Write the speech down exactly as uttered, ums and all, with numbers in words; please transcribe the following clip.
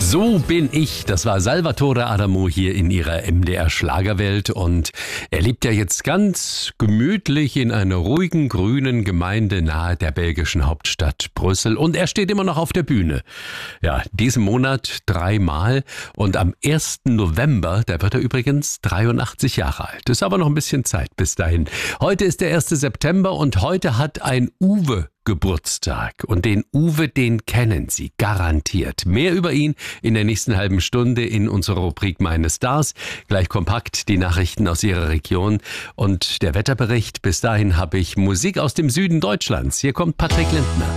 So bin ich. Das war Salvatore Adamo hier in ihrer M D R Schlagerwelt und er lebt ja jetzt ganz gemütlich in einer ruhigen grünen Gemeinde nahe der belgischen Hauptstadt Brüssel und er steht immer noch auf der Bühne. Ja, diesen Monat dreimal und am ersten November, da wird er übrigens dreiundachtzig Jahre alt. Ist aber noch ein bisschen Zeit bis dahin. Heute ist der erste September und heute hat ein Uwe Geburtstag. Und den Uwe, den kennen Sie garantiert. Mehr über ihn in der nächsten halben Stunde in unserer Rubrik Meine Stars. Gleich kompakt die Nachrichten aus Ihrer Region und der Wetterbericht. Bis dahin habe ich Musik aus dem Süden Deutschlands. Hier kommt Patrick Lindner.